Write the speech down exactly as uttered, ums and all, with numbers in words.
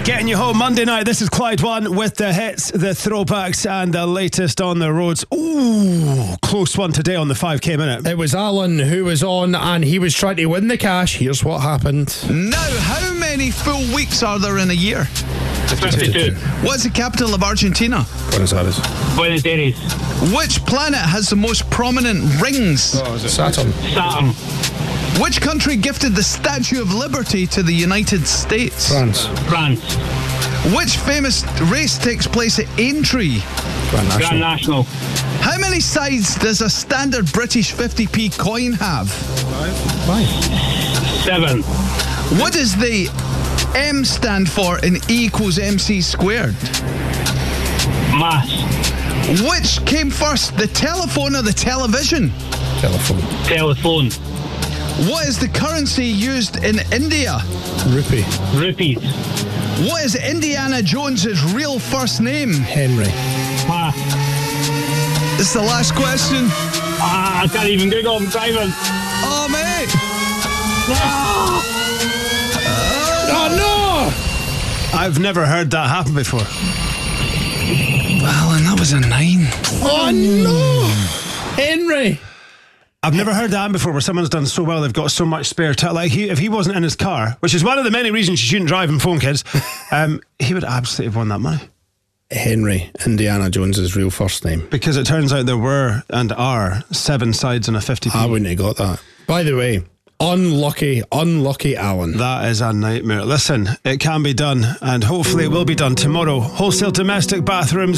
Getting you home Monday night. This is Clyde One with the hits, the throwbacks, and the latest on the roads. Ooh, close one today on the five K minute. It was Alan who was on, and he was trying to win the cash. Here's what happened. Now, how many full weeks are there in a year? fifty-two. What's the capital of Argentina? Buenos Aires. Buenos Aires. Which planet has the most prominent rings? Oh, is it Saturn? Saturn. Which country gifted the Statue of Liberty to the United States? France. France. Which famous race takes place at Aintree? Grand National. Grand National. How many sides does a standard British fifty p coin have? Five. Seven. What does the M stand for in E equals M C squared? Mass. Which came first, the telephone or the television? Telephone. Telephone. What is the currency used in India? Rupee. Rupees. What is Indiana Jones's real first name? Henry. Pass. It's the last question. Ah, I can't even Google. I'm driving. Oh, mate. Oh no! I've never heard that happen before. Well, and that was a nine. Oh no! Henry. I've never heard that before where someone's done so well they've got so much spare time. Like, he, if he wasn't in his car, which is one of the many reasons you shouldn't drive and phone kids, um, he would absolutely have won that money. Henry, Indiana Jones's real first name. Because it turns out there were and are seven sides on a fifty p. I wouldn't have got that. By the way, unlucky, unlucky Alan. That is a nightmare. Listen, it can be done, and hopefully it will be done tomorrow. Wholesale domestic bathrooms.